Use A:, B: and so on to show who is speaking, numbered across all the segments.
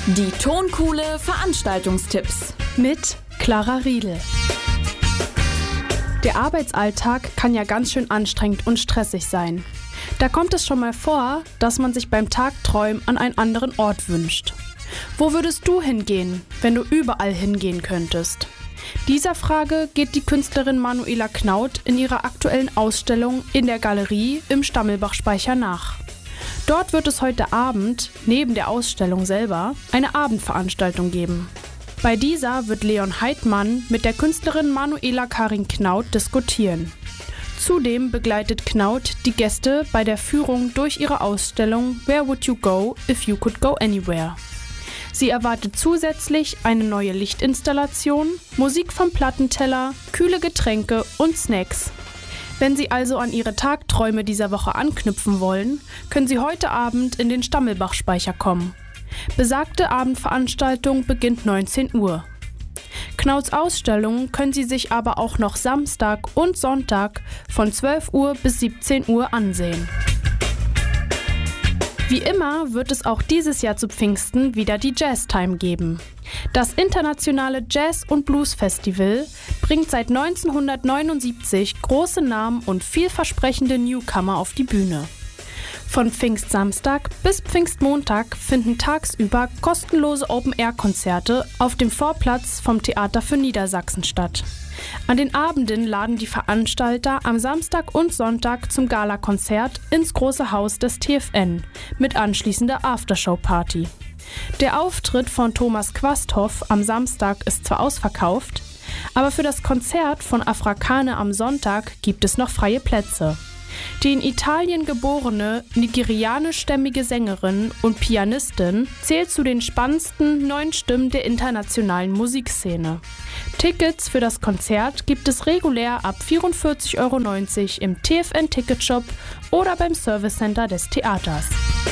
A: Die Tonkuhle Veranstaltungstipps
B: mit Clara Riedel. Der Arbeitsalltag kann ja ganz schön anstrengend und stressig sein. Da kommt es schon mal vor, dass man sich beim Tagträumen an einen anderen Ort wünscht. Wo würdest du hingehen, wenn du überall hingehen könntest? Dieser Frage geht die Künstlerin Manuela Knaut in ihrer aktuellen Ausstellung in der Galerie im Stammelbach-Speicher nach. Dort wird es heute Abend, neben der Ausstellung selber, eine Abendveranstaltung geben. Bei dieser wird Leon Heidmann mit der Künstlerin Manuela Karin Knaut diskutieren. Zudem begleitet Knaut die Gäste bei der Führung durch ihre Ausstellung Where Would You Go If You Could Go Anywhere? Sie erwartet zusätzlich eine neue Lichtinstallation, Musik vom Plattenteller, kühle Getränke und Snacks. Wenn Sie also an Ihre Tagträume dieser Woche anknüpfen wollen, können Sie heute Abend in den Stammelbach-Speicher kommen. Besagte Abendveranstaltung beginnt 19 Uhr. Knauts Ausstellung können Sie sich aber auch noch Samstag und Sonntag von 12 Uhr bis 17 Uhr ansehen. Wie immer wird es auch dieses Jahr zu Pfingsten wieder die Jazztime geben. Das internationale Jazz- und Blues-Festival bringt seit 1979 große Namen und vielversprechende Newcomer auf die Bühne. Von Pfingstsamstag bis Pfingstmontag finden tagsüber kostenlose Open-Air-Konzerte auf dem Vorplatz vom Theater für Niedersachsen statt. An den Abenden laden die Veranstalter am Samstag und Sonntag zum Gala-Konzert ins große Haus des TFN mit anschließender Aftershow-Party. Der Auftritt von Thomas Quasthoff am Samstag ist zwar ausverkauft, aber für das Konzert von Afrakane am Sonntag gibt es noch freie Plätze. Die in Italien geborene nigerianischstämmige Sängerin und Pianistin zählt zu den spannendsten neuen Stimmen der internationalen Musikszene. Tickets für das Konzert gibt es regulär ab 44,90 € im TFN-Ticketshop oder beim Servicecenter des Theaters.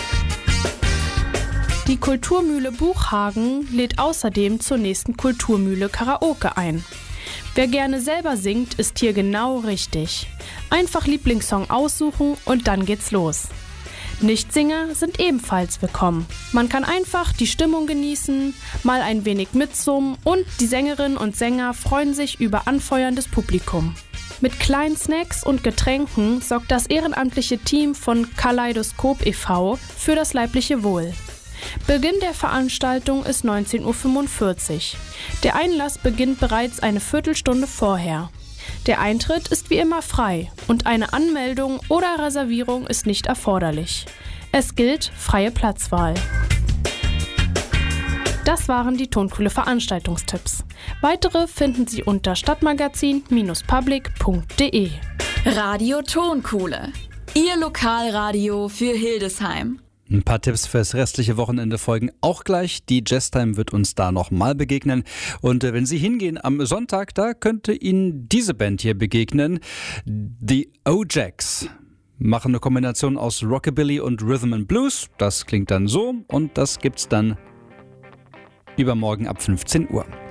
B: Die Kulturmühle Buchhagen lädt außerdem zur nächsten Kulturmühle Karaoke ein. Wer gerne selber singt, ist hier genau richtig. Einfach Lieblingssong aussuchen und dann geht's los. Nichtsinger sind ebenfalls willkommen. Man kann einfach die Stimmung genießen, mal ein wenig mitsummen und die Sängerinnen und Sänger freuen sich über anfeuerndes Publikum. Mit kleinen Snacks und Getränken sorgt das ehrenamtliche Team von Kaleidoskop e.V. für das leibliche Wohl. Beginn der Veranstaltung ist 19:45 Uhr. Der Einlass beginnt bereits eine Viertelstunde vorher. Der Eintritt ist wie immer frei und eine Anmeldung oder Reservierung ist nicht erforderlich. Es gilt freie Platzwahl. Das waren die Tonkuhle Veranstaltungstipps. Weitere finden Sie unter stadtmagazin-public.de.
A: Radio Tonkuhle, Ihr Lokalradio für Hildesheim.
C: Ein paar Tipps fürs restliche Wochenende folgen auch gleich. Die Jazztime wird uns da nochmal begegnen. Und wenn Sie hingehen am Sonntag, da könnte Ihnen diese Band hier begegnen. Die O'Jacks machen eine Kombination aus Rockabilly und Rhythm and Blues. Das klingt dann so und das gibt's dann übermorgen ab 15 Uhr.